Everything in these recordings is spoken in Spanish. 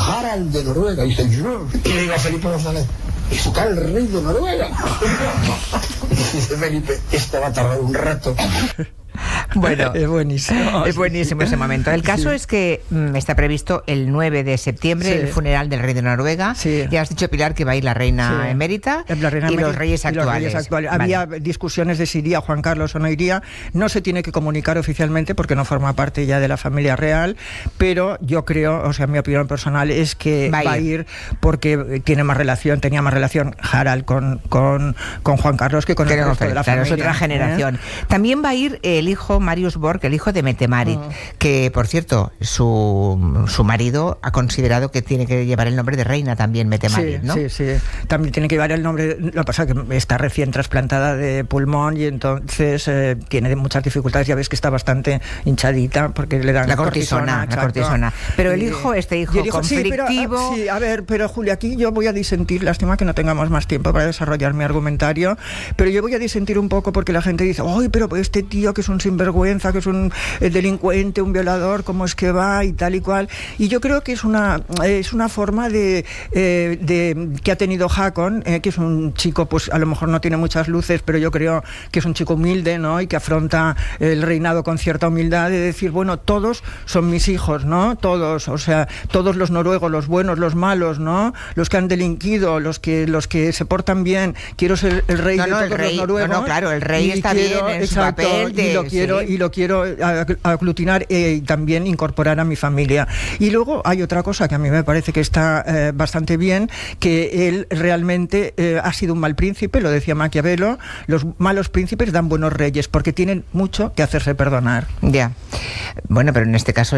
Harald de Noruega. Y dice, yo. Y le digo a Felipe González, ¿está el rey de Noruega? Y dice Felipe, esto va a tardar un rato. Bueno, es buenísimo. Es buenísimo ese momento. El caso es que está previsto el 9 de septiembre el funeral del rey de Noruega. Ya has dicho, Pilar, que va a ir la reina emérita y los reyes actuales. Vale. Había discusiones de si iría Juan Carlos o no iría. No se tiene que comunicar oficialmente porque no forma parte ya de la familia real, pero yo creo, o sea, mi opinión personal es que va a ir porque tenía más relación Harald con Juan Carlos que con el resto de la familia. Es otra generación. También va a ir el hijo Marius Borg, el hijo de Mette-Marit, que, por cierto, su marido ha considerado que tiene que llevar el nombre de reina también, Mette-Marit, ¿no? Sí. También tiene que llevar el nombre. Lo que pasa es que está recién trasplantada de pulmón y entonces tiene muchas dificultades. Ya ves que está bastante hinchadita porque le dan la cortisona. Pero el hijo, conflictivo... pero Julia, aquí yo voy a disentir. Lástima que no tengamos más tiempo para desarrollar mi argumentario, pero yo voy a disentir un poco porque la gente dice, ¡ay, pero este tío que es un sinvergüenza, que es un delincuente, un violador, cómo es que va y tal y cual! Y yo creo que es una forma de que ha tenido Håkon, que es un chico, pues a lo mejor no tiene muchas luces, pero yo creo que es un chico humilde, ¿no? Y que afronta el reinado con cierta humildad, de decir, bueno, todos son mis hijos, ¿no? Todos, o sea, todos los noruegos, los buenos, los malos, ¿no? Los que han delinquido, los que se portan bien. Quiero ser el rey de todos los noruegos. No, claro, el rey está bien en su papel y lo quiero aglutinar y también incorporar a mi familia. Y luego hay otra cosa que a mí me parece que está bastante bien, que él realmente ha sido un mal príncipe, lo decía Maquiavelo. Los malos príncipes dan buenos reyes porque tienen mucho que hacerse perdonar. Ya. Bueno, pero en este caso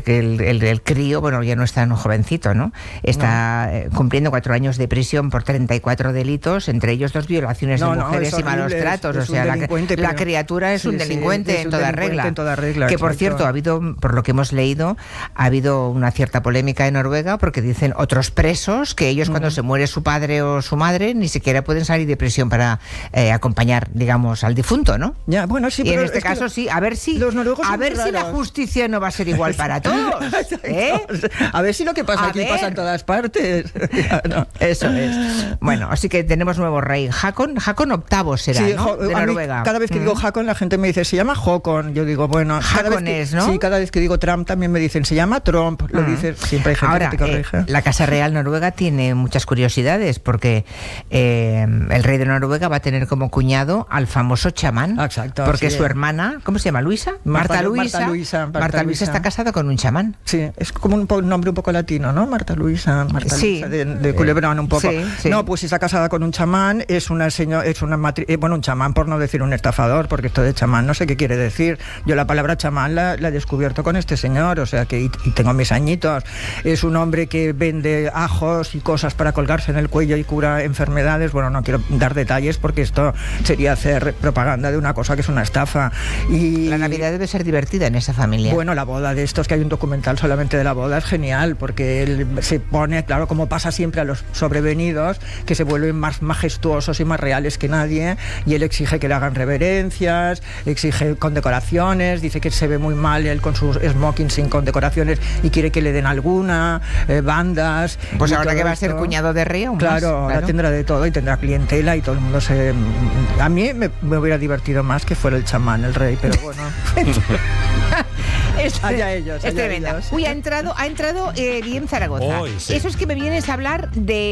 el crío, bueno, ya no es tan jovencito, ¿no? Está cumpliendo 4 años de prisión por 34 delitos, entre ellos 2 violaciones de mujeres y malos tratos. O sea, la criatura es un delincuente en toda regla. Que, por cierto, ha habido, por lo que hemos leído, ha habido una cierta polémica en Noruega porque dicen otros presos que ellos cuando se muere su padre o su madre ni siquiera pueden salir de prisión para acompañar, digamos, al difunto, ¿no? Ya, bueno, sí, y en este caso sí, a ver si la justicia no va a ser igual para todos. A ver si lo que pasa aquí pasa en todas partes. No. Eso es. Bueno, así que tenemos nuevo rey. Håkon VIII será, ¿no? De Noruega. Cada vez que digo Håkon, la gente me dice, se llama Håkon. Yo digo, bueno, ¿no? Sí, cada vez que digo Trump también me dicen, se llama Trump. Lo dices, siempre hay gente que te corrige. La Casa Real Noruega tiene muchas curiosidades porque el rey de Noruega va a tener como cuñado al famoso chamán. Exacto. Porque su hermana, ¿cómo se llama? ¿Luisa? Marta Luisa está casada con un chamán. Sí, es como un nombre un poco latino, ¿no? Marta Luisa de Culebrón un poco. Sí. No, pues está casada con un chamán, un chamán, por no decir un estafador, porque esto de chamán no sé qué quiere decir. Yo la palabra chamán la he descubierto con este señor, o sea que y tengo mis añitos. Es un hombre que vende ajos y cosas para colgarse en el cuello y cura enfermedades. Bueno, no quiero dar detalles porque esto sería hacer propaganda de una cosa que es una estafa. Y la Navidad debe ser divertida en esa familia. Bueno, la boda de estos, que hay un documental solamente de la boda, es genial, porque él se pone, claro, como pasa siempre a los sobrevenidos, que se vuelven más majestuosos y más reales que nadie, y él exige que le hagan reverencias, exige condecoraciones, dice que se ve muy mal él con sus smoking sin condecoraciones y quiere que le den alguna, bandas. Pues ahora que va a ser cuñado de rey aún más, ahora tendrá de todo y tendrá clientela y todo el mundo a mí me hubiera divertido más que fuera el chamán, el rey, pero bueno. Allá ellos. Es tremenda. Ellos. Uy, ha entrado Guillem Zaragoza. Sí. Eso es que me vienes a hablar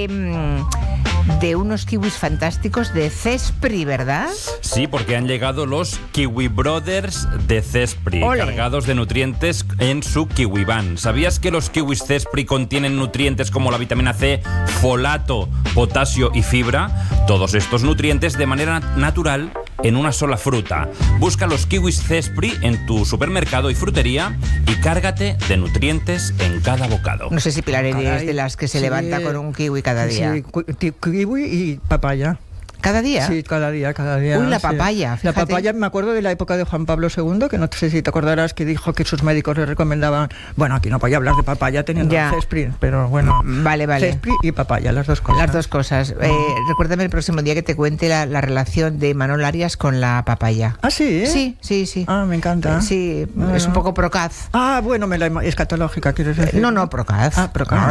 de unos kiwis fantásticos de Cespri, ¿verdad? Sí, porque han llegado los Kiwi Brothers de Cespri, cargados de nutrientes en su Kiwi Van. ¿Sabías que los kiwis Cespri contienen nutrientes como la vitamina C, folato, potasio y fibra? Todos estos nutrientes de manera natural en una sola fruta. Busca los kiwis Cespri en tu supermercado y frutería y cárgate de nutrientes en cada bocado. No sé si Pilar es de las que se levanta con un kiwi cada día. Sí, kiwi y papaya. ¿Cada día? Sí, cada día. Uy, la papaya, fíjate. La papaya, me acuerdo de la época de Juan Pablo II, que no sé si te acordarás, que dijo que sus médicos le recomendaban, bueno, aquí no podía hablar de papaya teniendo Cespri, pero bueno. Vale. Cespri y papaya, las dos cosas. Las dos cosas. Recuérdame el próximo día que te cuente la relación de Manol Arias con la papaya. ¿Ah, sí? Sí. Ah, me encanta. Sí, es un poco procaz. Ah, bueno, escatológica, ¿quieres decir? No, procaz. Ah, procaz.